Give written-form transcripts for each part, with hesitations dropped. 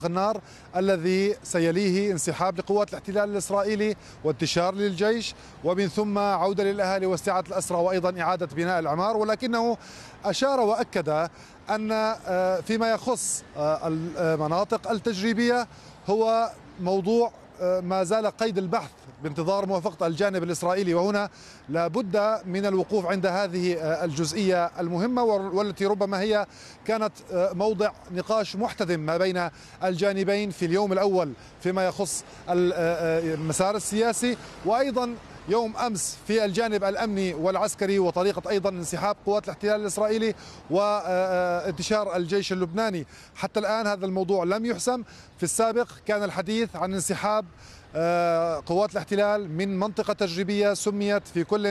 النار الذي سيليه انسحاب لقوات الاحتلال الإسرائيلي وانتشار للجيش، ومن ثم عودة للأهالي واستعادة الأسرى وأيضا إعادة بناء الأعمار. ولكنه أشار وأكد أن فيما يخص المناطق التجريبية هو موضوع ما زال قيد البحث بانتظار موافقة الجانب الإسرائيلي، وهنا لابد من الوقوف عند هذه الجزئية المهمة والتي ربما هي كانت موضع نقاش محتدم ما بين الجانبين في اليوم الأول فيما يخص المسار السياسي، وأيضا يوم أمس في الجانب الأمني والعسكري وطريقة أيضا انسحاب قوات الاحتلال الإسرائيلي وانتشار الجيش اللبناني. حتى الآن هذا الموضوع لم يحسم. في السابق كان الحديث عن انسحاب قوات الاحتلال من منطقة تجريبية سميت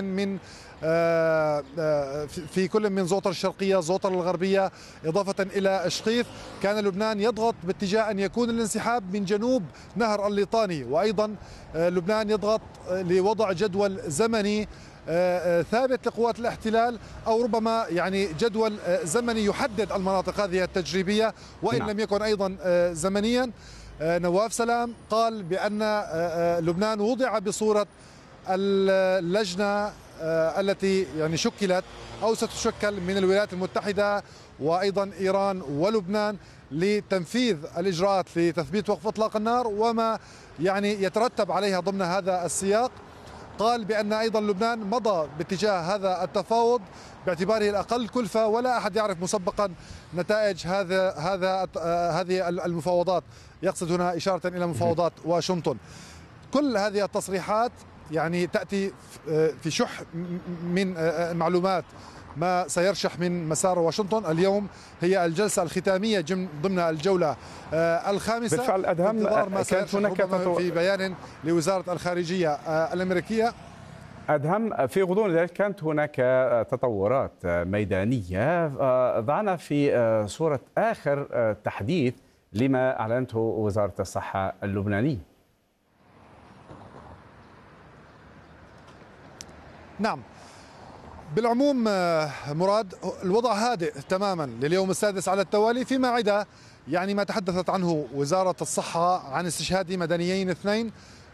في كل من زوطر الشرقية زوطر الغربية إضافة إلى إشقيف. كان لبنان يضغط باتجاه أن يكون الانسحاب من جنوب نهر الليطاني، وأيضا لبنان يضغط لوضع جدول زمني ثابت لقوات الاحتلال، أو ربما يعني جدول زمني يحدد المناطق هذه التجريبية وإن لم يكن أيضا زمنيا. نواف سلام قال بأن لبنان وضع بصورة اللجنة التي يعني شكلت أو ستشكل من الولايات المتحدة وأيضا إيران ولبنان لتنفيذ الإجراءات لتثبيت وقف إطلاق النار وما يعني يترتب عليها ضمن هذا السياق. قال بأن أيضا لبنان مضى باتجاه هذا التفاوض باعتباره الأقل كلفة، ولا أحد يعرف مسبقا نتائج هذه المفاوضات، يقصد هنا إشارة إلى مفاوضات واشنطن. كل هذه التصريحات يعني تأتي في شح من معلومات ما سيرشح من مسار واشنطن. اليوم هي الجلسة الختامية ضمن الجولة الخامسة. بالفعل أدهم ما كانت هناك في بيان لوزارة الخارجية الأمريكية. أدهم في غضون ذلك كانت هناك تطورات ميدانية ضعنا في صورة آخر تحديث لما أعلنته وزارة الصحة اللبنانية. نعم بالعموم مراد الوضع هادئ تماما لليوم السادس على التوالي، فيما عدا يعني ما تحدثت عنه وزارة الصحة عن استشهاد مدنيين اثنين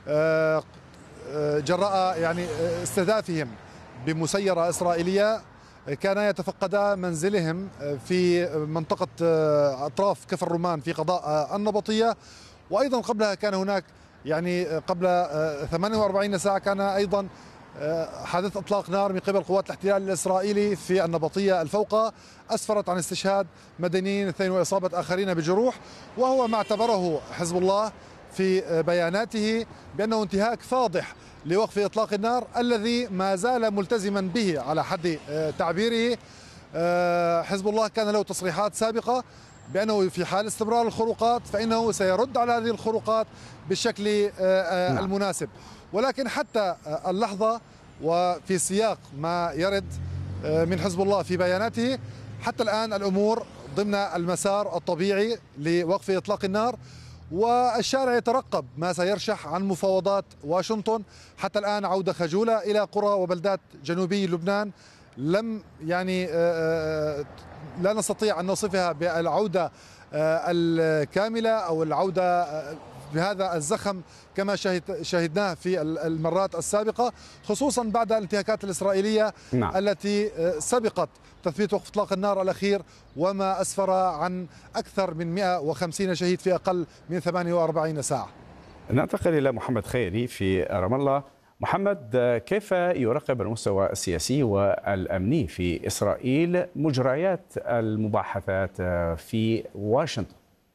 جراء يعني استهدافهم بمسيرة إسرائيلية كانا يتفقدا منزلهم في منطقة أطراف كفر رمان في قضاء النبطية. وأيضا قبلها كان هناك يعني قبل 48 ساعة كان أيضا حادث إطلاق نار من قبل قوات الاحتلال الإسرائيلي في النبطية الفوقة أسفرت عن استشهاد مدنيين اثنين وإصابة آخرين بجروح، وهو ما اعتبره حزب الله في بياناته بأنه انتهاك فاضح لوقف إطلاق النار الذي ما زال ملتزما به على حد تعبيره. حزب الله كان له تصريحات سابقة بأنه في حال استمرار الخروقات فإنه سيرد على هذه الخروقات بالشكل المناسب. ولكن حتى اللحظة وفي سياق ما يرد من حزب الله في بياناته حتى الآن الأمور ضمن المسار الطبيعي لوقف إطلاق النار، والشارع يترقب ما سيرشح عن مفاوضات واشنطن. حتى الآن عودة خجولة إلى قرى وبلدات جنوبي لبنان لم يعني لا نستطيع أن نصفها بالعودة الكاملة أو العودة بهذا الزخم كما شاهدناه في المرات السابقة، خصوصا بعد الانتهاكات الإسرائيلية التي سبقت تثبيت وقف إطلاق النار الأخير وما أسفر عن أكثر من 150 شهيد في أقل من 48 ساعة. ننتقل إلى محمد خيري في رام الله. محمد، كيف يراقب المستوى السياسي والأمني في إسرائيل مجريات المباحثات في واشنطن؟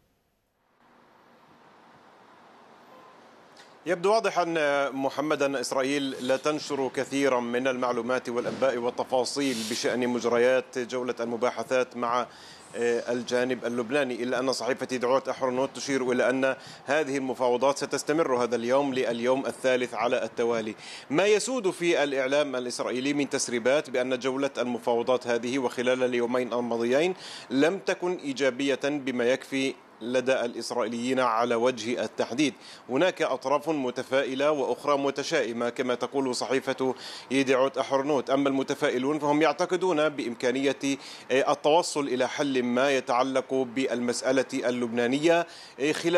يبدو واضحا محمد أن إسرائيل لا تنشر كثيرا من المعلومات والأنباء والتفاصيل بشأن مجريات جولة المباحثات مع الجانب اللبناني، إلا أن صحيفة يدعوت أحرنوت تشير إلى أن هذه المفاوضات ستستمر هذا اليوم لليوم الثالث على التوالي. ما يسود في الإعلام الإسرائيلي من تسريبات بأن جولة المفاوضات هذه وخلال اليومين الماضيين لم تكن إيجابية بما يكفي لدى الإسرائيليين على وجه التحديد. هناك أطراف متفائلة وأخرى متشائمة كما تقول صحيفة يدعوت أحرنوت. أما المتفائلون فهم يعتقدون بإمكانية التوصل إلى حل ما يتعلق بالمسألة اللبنانية خلال